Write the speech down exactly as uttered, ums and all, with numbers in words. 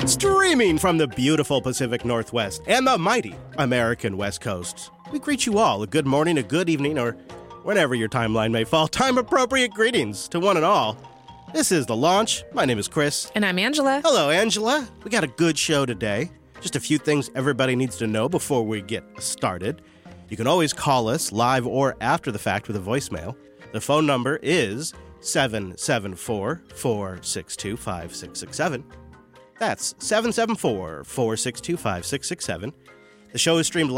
Streaming from the beautiful Pacific Northwest and the mighty American West Coast, we greet you all a good morning, a good evening, or whenever your timeline may fall. Time-appropriate greetings to one and all. This is The Launch. My name is Chris. And I'm Angela. Hello, Angela. We got a good show today. Just a few things everybody needs to know before we get started. You can always call us live or after the fact with a voicemail. The phone number is seven seven four, four six two, five six six seven. That's seven seven four, four six two, five six six seven. The show is streamed live